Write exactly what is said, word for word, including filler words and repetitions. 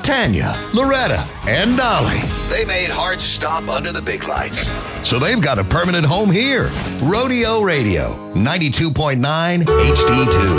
Tanya, Loretta, and Dolly. They made hearts stop under the big lights. So they've got a permanent home here. Rodeo Radio, ninety-two point nine H D two.